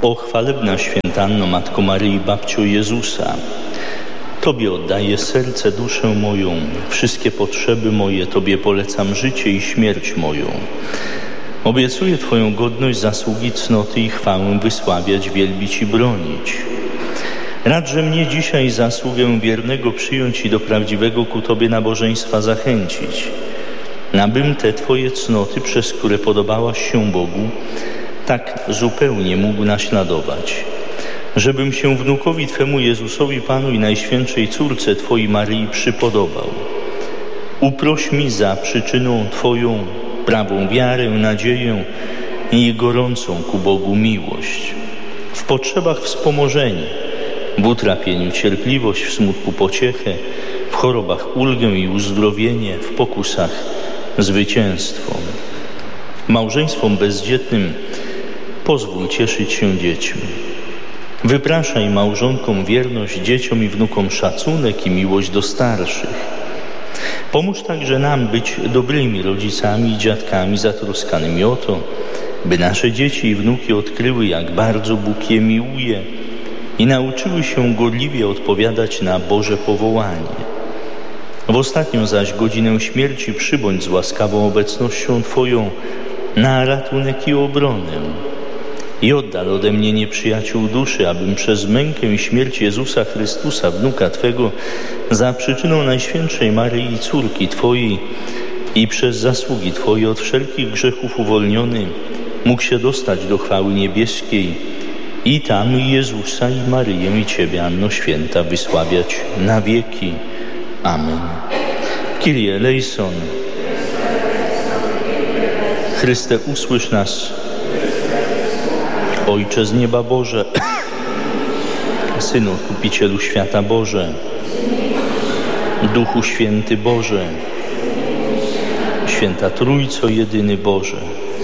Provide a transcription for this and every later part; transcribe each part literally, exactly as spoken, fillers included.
O chwalebna świętanno, Matko Maryi, babciu Jezusa, Tobie oddaję serce, duszę moją, wszystkie potrzeby moje, Tobie polecam życie i śmierć moją. Obiecuję Twoją godność, zasługi, cnoty i chwałę wysławiać, wielbić i bronić. Radże mnie dzisiaj zasługę wiernego przyjąć i do prawdziwego ku Tobie nabożeństwa zachęcić, nabym te Twoje cnoty, przez które podobałaś się Bogu, tak zupełnie mógł naśladować, żebym się wnukowi Twemu Jezusowi Panu i Najświętszej Córce Twojej Maryi przypodobał. Uproś mi za przyczyną Twoją prawą wiarę, nadzieję i gorącą ku Bogu miłość. W potrzebach wspomożenie, w utrapieniu cierpliwość, w smutku pociechę, w chorobach ulgę i uzdrowienie, w pokusach zwycięstwo. Małżeństwom bezdzietnym pozwól cieszyć się dziećmi. Wypraszaj małżonkom wierność, dzieciom i wnukom szacunek i miłość do starszych. Pomóż także nam być dobrymi rodzicami i dziadkami zatroskanymi o to, by nasze dzieci i wnuki odkryły, jak bardzo Bóg je miłuje i nauczyły się gorliwie odpowiadać na Boże powołanie. W ostatnią zaś godzinę śmierci przybądź z łaskawą obecnością Twoją na ratunek i obronę. I oddal ode mnie nieprzyjaciół duszy, abym przez mękę i śmierć Jezusa Chrystusa, wnuka Twego, za przyczyną Najświętszej Maryi, córki Twojej, i przez zasługi Twoje od wszelkich grzechów uwolniony, mógł się dostać do chwały niebieskiej i tam Jezusa i Maryję i Ciebie, Anno Święta, wysławiać na wieki. Amen. Kyrie eleison. Chryste, usłysz nas. Ojcze z nieba Boże, Synu Odkupicielu świata Boże, Duchu Święty Boże, Święta Trójco jedyny Boże,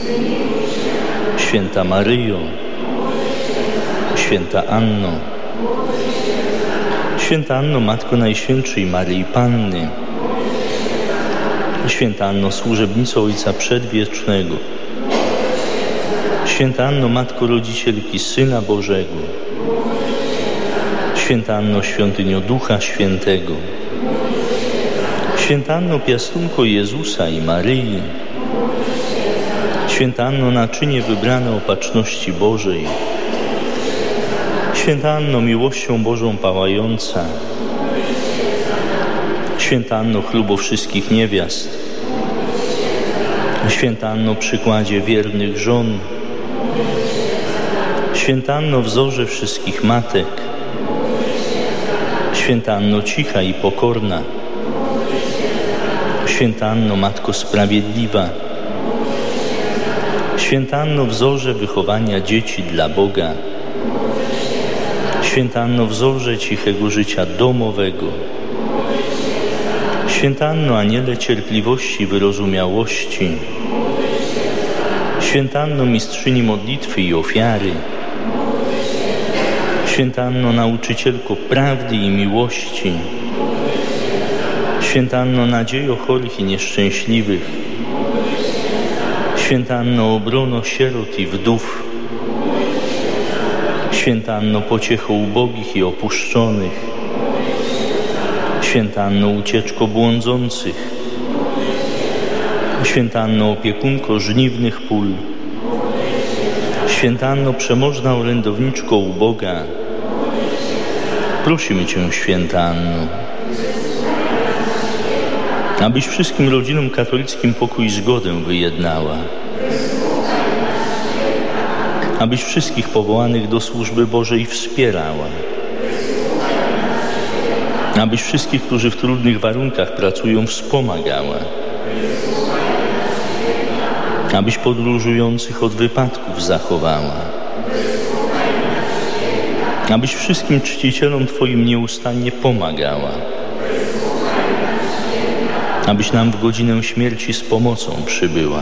Święta Maryjo, Święta Anno, Święta Anno, Matko Najświętszej Maryi Panny, Święta Anno, służebnico Ojca Przedwiecznego, Święta Anno, Matko Rodzicielki Syna Bożego, Święta Anno, świątynio Ducha Świętego, Święta Anno, piastunko Jezusa i Maryi, Święta Anno, naczynie wybrane opatrzności Bożej, Święta Anno, miłością Bożą pałająca, Święta Anno, chlubo wszystkich niewiast, Święta Anno, przykładzie wiernych żon, Święta Anno, wzorze wszystkich matek, Święta Anno, cicha i pokorna, Święta Anno, Matko Sprawiedliwa, Święta Anno, wzorze wychowania dzieci dla Boga, Święta Anno, wzorze cichego życia domowego, Święta Anno, aniele cierpliwości i wyrozumiałości, Święta Anno, mistrzyni modlitwy i ofiary, Święta Anno, nauczycielko prawdy i miłości, Święta Anno, nadziejo chorych i nieszczęśliwych, Święta Anno, obrono sierot i wdów, Święta Anno, pociecho ubogich i opuszczonych, Święta Anno, ucieczko błądzących, Święta Anno, opiekunko żniwnych pól, Święta Anno, przemożna orędowniczko u Boga, prosimy Cię, Święta Anno, abyś wszystkim rodzinom katolickim pokój i zgodę wyjednała, abyś wszystkich powołanych do służby Bożej wspierała, abyś wszystkich, którzy w trudnych warunkach pracują, wspomagała, abyś podróżujących od wypadków zachowała, abyś wszystkim czcicielom Twoim nieustannie pomagała, abyś nam w godzinę śmierci z pomocą przybyła.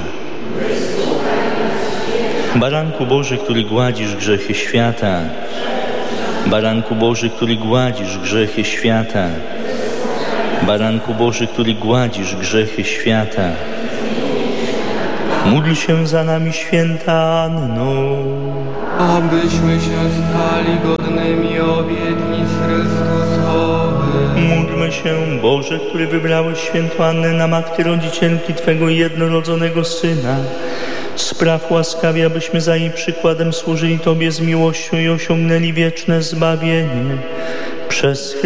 Baranku Boży, który gładzisz grzechy świata, Baranku Boży, który gładzisz grzechy świata, Baranku Boży, który gładzisz grzechy świata, Módl się za nami, święta Anno, abyśmy się stali godnymi obietnic Chrystusowych. Módlmy się, Boże, który wybrałeś świętą Annę na matkę rodzicielki Twego jednorodzonego Syna. Spraw łaskawie, abyśmy za jej przykładem służyli Tobie z miłością i osiągnęli wieczne zbawienie. Przez